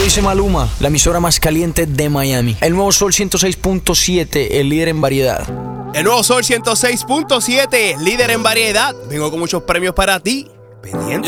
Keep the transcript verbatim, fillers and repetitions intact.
dice Maluma, la emisora más caliente de Miami. El nuevo Sol ciento seis punto siete, el líder en variedad. El nuevo Sol ciento seis punto siete, líder en variedad. Vengo con muchos premios para ti. Pendiente.